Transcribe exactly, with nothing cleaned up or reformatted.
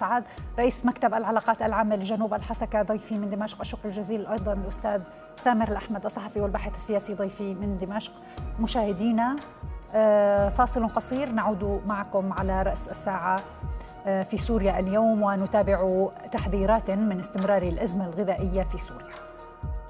أسعد رئيس مكتب العلاقات العامة لجنوب الحسكة ضيفي من دمشق. الشكر الجزيل أيضا الأستاذ سامر الأحمد الصحفي والباحث السياسي ضيفي من دمشق. مشاهدينا فاصل قصير، نعود معكم على رأس الساعة في سوريا اليوم ونتابع تحذيرات من استمرار الأزمة الغذائية في سوريا.